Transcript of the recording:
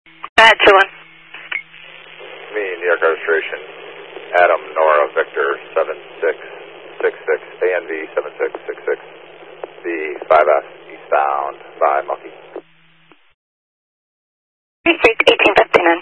Ahead, 2-1. Me, New York registration, Adam Nora Victor 7666, ANV 7666, the 5S eastbound by Mucky.